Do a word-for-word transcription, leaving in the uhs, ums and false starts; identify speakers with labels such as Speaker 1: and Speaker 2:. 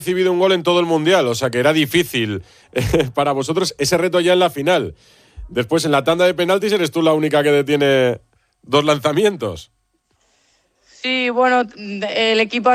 Speaker 1: recibido un gol en todo el Mundial, o sea que era difícil eh, para vosotros ese reto ya en la final. Después en la tanda de penaltis eres tú la única que detiene dos lanzamientos.
Speaker 2: Sí, bueno, el equipo